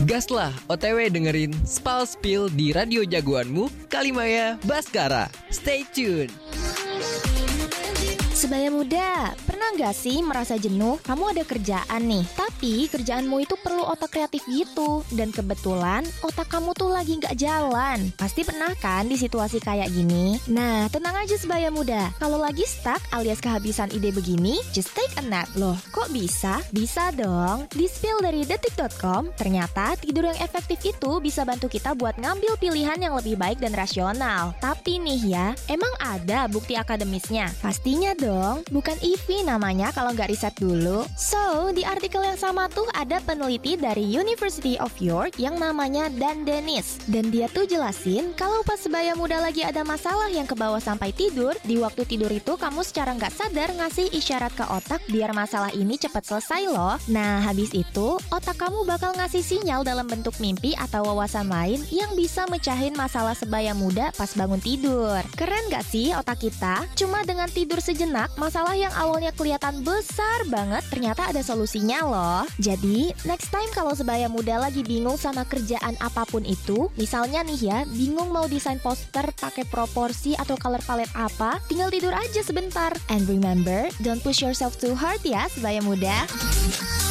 Gaslah OTW dengerin Spal Spill di radio jagoanmu, Kalimaya Baskara. Stay tune. Sebaya muda, pernah nggak sih merasa jenuh? Kamu ada kerjaan nih, tapi kerjaanmu itu perlu otak kreatif gitu. Dan kebetulan otak kamu tuh lagi nggak jalan. Pasti pernah kan di situasi kayak gini? Nah, tenang aja sebaya muda. Kalau lagi stuck alias kehabisan ide begini, just take a nap. Loh, kok bisa? Bisa dong. Di spill dari detik.com, ternyata tidur yang efektif itu bisa bantu kita buat ngambil pilihan yang lebih baik dan rasional. Tapi nih ya, emang ada bukti akademisnya? Pastinya dong. Bukan IV namanya kalau nggak riset dulu. So, di artikel yang sama tuh ada peneliti dari University of York yang namanya Dan Dennis. Dan dia tuh jelasin kalau pas sebaya muda lagi ada masalah yang kebawa sampai tidur, di waktu tidur itu kamu secara nggak sadar ngasih isyarat ke otak biar masalah ini cepat selesai loh. Nah, habis itu otak kamu bakal ngasih sinyal dalam bentuk mimpi atau wawasan lain yang bisa mecahin masalah sebaya muda pas bangun tidur. Keren nggak sih otak kita? Cuma dengan tidur sejenak, masalah yang awalnya kelihatan besar banget ternyata ada solusinya loh. Jadi, next time kalau sebaya muda lagi bingung sama kerjaan apapun itu, misalnya nih ya, bingung mau desain poster pakai proporsi atau color palette apa, tinggal tidur aja sebentar. And remember, don't push yourself too hard ya sebaya muda.